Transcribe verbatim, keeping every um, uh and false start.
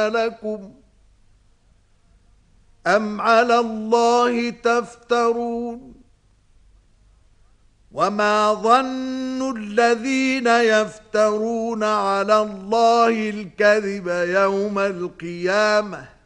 لكم أم على الله تفترون وما ظن الذين يفترون على الله الكذب يوم القيامة